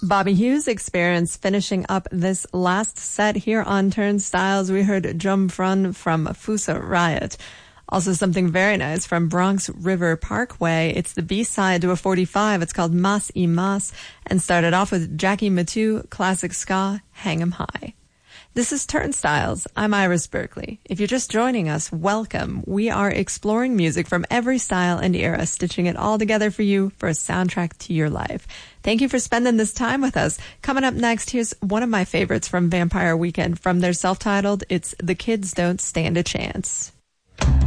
Bobby Hughes Experience finishing up this last set here on Turnstiles. We heard Jump Front from Fusa Riot. Also something very nice from Bronx River Parkway. It's the B-side to a 45. It's called Mas y Mas and started off with Jackie Matu, classic ska, Hang 'em High. This is Turnstiles. I'm Iris Berkeley. If you're just joining us, welcome. We are exploring music from every style and era, stitching it all together for you for a soundtrack to your life. Thank you for spending this time with us. Coming up next, here's one of my favorites from Vampire Weekend. From their self-titled, it's The Kids Don't Stand a Chance.